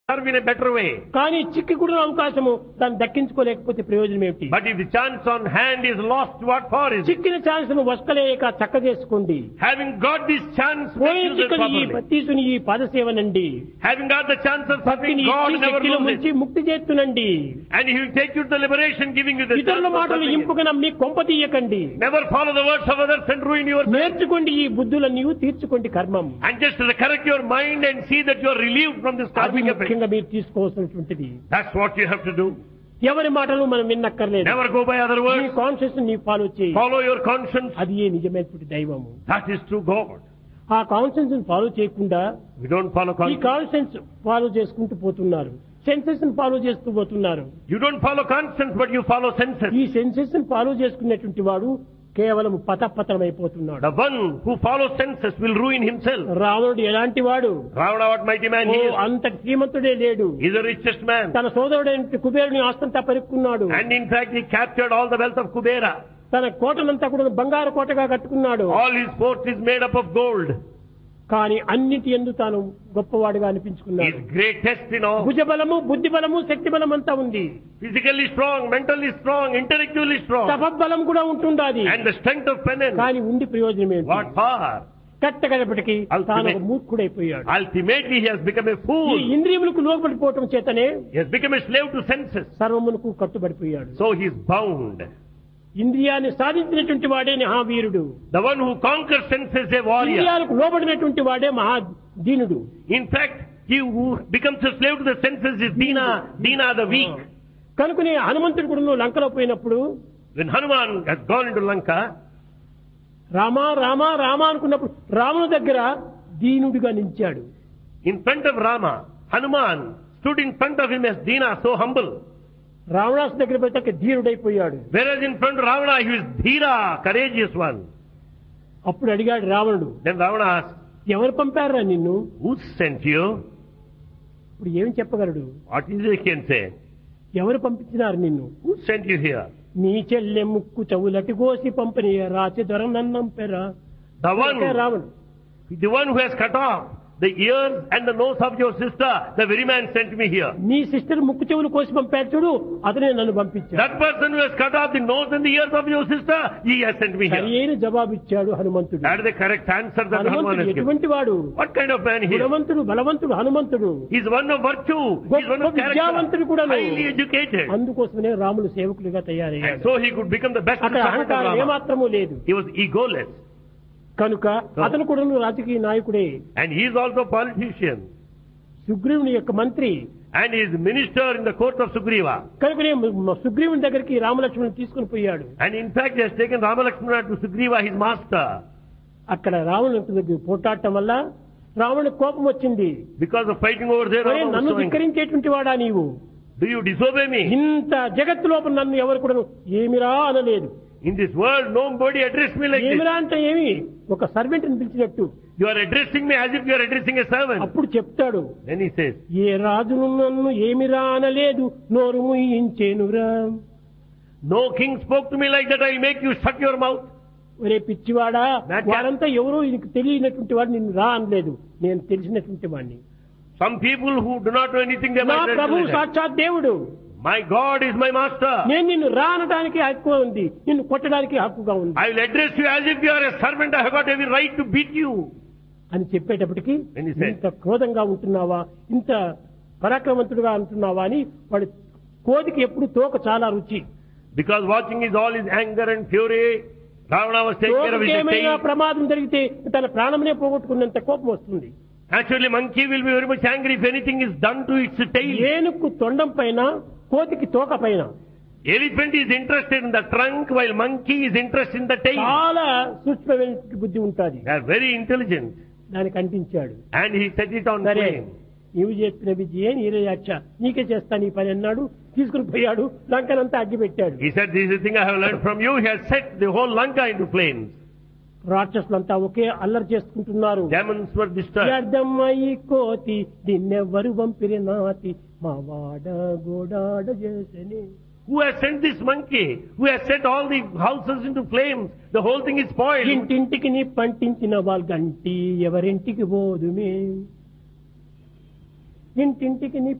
serve in a better way. కానీ చిక్కి కూడా అవకాశము దాన్ని దక్కించుకోలేకపోతే ప్రయోజనం ఏమిటి? But if the chance on hand is lost, what for is it? చిక్కిన ఛాన్స్ ను వస్కలేక చక్క చేసుకోండి. Having got this chance, పోయిన make use of it చిక్కుని ఈ properly. బత్తీసుని ఈ పాదసేవనండి. Having got the chance of serving భక్తిని God, ఇచ్చి never శక్తిలో lose ముంచి it. ముక్తి చేస్తునండి. And He will take you to the liberation, giving you the chance ఇతరుల of మాటలు serving Him. ఇంపుగా నమ్మి కొంప తీయకండి. Never follow the words of others and ruin your life. నేర్చుకోండి ఈ బుద్ధులన్నీ తీర్చుకోండి కర్మం. And just correct your mind and see that you are relieved from this అది karmic effect. ముఖ్యంగా మీరు తీసుకోవాల్సినటువంటిది. That's what you have to do. ఎవరి మాటలు మనం విన్నక్కర్లేదు. Never go by other నీ words. కాన్షియస్ నీ ఫాలో చేయి. Follow your conscience. అది ఏ నిజమైనటువంటి దైవము. That is true God. ఆ కాన్షియన్స్ ఫాలో చేయకుండా We don't follow ఈ conscience. కాన్షియన్స్ ఫాలో చేసుకుంటూ పోతున్నారు. సెన్సెస్ ఫాలో చేస్తూ పోతున్నారు. You don't follow conscience, but you follow senses. ఈ సెన్సెస్ ఫాలో చేసుకునేటువంటి వాడు కేవలం పతపతమైపోతున్నాడు. The one who follows senses will ruin himself. రావణుడు ఎలాంటి వాడు? Ravana, what mighty man he is. అంత శ్రీమంతుడే లేడు. He's the richest man. తన సోదరుడైన కుబేరుని ఆస్తంతా పరుక్కున్నాడు. And in fact, he captured all the wealth of Kubera. తన కోటనంతా కూడా బంగారు కోటగా కట్టుకున్నాడు. All his fort is made up of gold. కానీ అన్నిటి యందు తాను గొప్పవాడుగా అనిపించుకున్నాడు. He's greatest in all. భుజబలము, బుద్ధి బలము, శక్తి బలం అంతా ఉంది. Physically strong, mentally strong, intellectually strong. తపబలం కూడా ఉంటుండాది. And the strength of penance. కానీ ఉండి ప్రయోజనం ఏంటి? What for? కట్టగడపటికి తాను ఒక మూర్ఖుడైపోయాడు. Ultimately, he has become a ఈ fool. ఇంద్రియములకు లోబడిపోవటం చేతనే He has become a slave to senses. సర్వమునకు కట్టుబడిపోయాడు. So he is bound. ఇంద్రియాన్ని సాధించినటువంటి వాడే మహావీరుడు. The one who conquers senses is a warrior. ఇంద్రియాలకు లోబడినటువంటి వాడే మహా దీనుడు. In fact, he who becomes a slave to the senses is Dina the weak. కనుకనే హనుమంతుడు కూడా లంకలో పోయినప్పుడు When Hanuman has gone into Lanka, Rama Rama Rama అనుకున్నప్పుడు రాముని దగ్గర దీనుడిగా నిలిచాడు. in front of Rama, Hanuman stood in front of him as Dina, so humble. రావణాసు దగ్గర పోతే ధీరుడైపోయాడు. Whereas in front of Ravana, he was Dhira, courageous one. అప్పుడు అడిగాడు రావణుడు, Then Ravana asked, ఎవరు పంపారా నిన్ను? who sent you? ఇప్పుడు ఏం చెప్పగలడు? What is it he can say? ఎవరు పంపించినారు నిన్ను? Who sent you here? నీ చెల్లె ముక్కు చెవులటి కోసి పంపిణీ రాచి దొరనన్నం పెరా. The one who has cut off the ears and the nose of your sister, the very man sent me here. నీ సిస్టర్ ముక్కు చెవులు కోసి పంపాడు చూడు, అతనే నన్ను పంపించాడు. That person who has cut off the nose and the ears of your sister, he has sent me here. సరియైన జవాబు ఇచ్చాడు హనుమంతుడు. That is the correct answer that Hanuman హనుమంతుడు has given. ఎటువంటి వాడు? What kind of man he is? గుణవంతుడు, బలవంతుడు హనుమంతుడు. He is one of virtue. He is one of విద్యావంతుడు character. కూడా. Highly educated. అందుకోసమనే రాములు సేవకులుగా And తయారయ్యాడు. so he could become the best అక్కడ servant of అహంకారం Rama. ఏమాత్రమూ లేదు. He was egoless. కనుక అతను కూడా రాజకీయ నాయకుడే. And he is also a politician. సుగ్రీవుని యొక్క మంత్రి. And he is minister in the court of Sugriva. కనుకనే సుగ్రీవుని దగ్గరికి రామలక్ష్మణుని తీసుకుని పోయాడు. And in fact, he has taken Rama Lakshmana to Sugriva, his master. అక్కడ రావణుని దగ్గర పోటాడటం వల్ల రావణునికి కోపం వచ్చింది. Because of fighting over there, Rama was నన్ను showing, ధిక్కరించేటువంటి వాడా నీవు? do you disobey me? ఇంత జగత్తు లోపల నన్ను ఎవరు కూడా ఏమిరా అనలేదు. In this world, nobody addressed me like this. ఏమిరా అంటే ఏమి? ఒక సర్వెంట్ ని పిలిచినట్టు. You are addressing me as if you are addressing a servant. అప్పుడు చెప్తాడు, Then he says, ఏ రాజును నన్ను ఏమిరా అనలేదు, నోరు ముయించేనురా. no king spoke to me like that, I will make you shut your mouth. ఒరే పిచ్చివాడా, వారంతా ఎవరో నీకు తెలియనటువంటి వాడు నిన్ను రా అనలేదు, నేను తెలిసినటువంటి వాడిని. Some people who do not know anything, they నా might ప్రభు say, సాక్షాత్ దేవుడు. my God is my master. నేను నిన్ను రా అనడానికి హక్కు ఉంది, నిన్ను కొట్టడానికి హక్కుగా ఉంది I will address you as if you are a servant. I have got every right to beat you. అని చెప్పేటప్పటికి When he said, ఇంత క్రోధంగా ఉంటున్నావా, ఇంత పరాక్రమంతుడుగా ఉంటున్నావా అని వాడు. కోదికి ఎప్పుడు తోక చాలా రుచి. Because watching is all his anger and fury, Ravana was taking care of his ఏమైనా tail. ప్రమాదం జరిగితే తన ప్రాణమునే పోగొట్టుకున్నంత కోపం వస్తుంది. Actually, monkey will be very much angry if anything is done to its tail. ఏనుగు తొండం పైన, కోతికి తోక పైన. Elephant is interested in the trunk, while monkey is interested in the tail. చాలా సూక్ష్మమైన బుద్ధి ఉంటుంది. They are very intelligent. దానికి అంటించాడు. And he set it on సరే, flame. నీవు చెప్పిన విజయ నీరయాక్ష, నీకే చేస్తాను ఈ పని అన్నాడు. తీసుకుని పోయాడు, లంకనంతా అగ్గి పెట్టాడు. He said, this is the thing I have learned from you. He has set the whole Lanka into flames. రాక్షసులంతా ఒకే అల్లరి చేసుకుంటున్నారు. Demons were disturbed. వ్యర్థమయి కోతి దీన్నెవ్వరు వంపిరి నాతి మా వాడ గోడాడ చేసని. Who has sent this monkey? Who has set all the houses into flames? The whole thing is spoiled. ఇంటింటికి నీ పంటించిన వాళ్ళ గంటి ఎవరింటికి పోదుమే. ఇంటింటికి నీ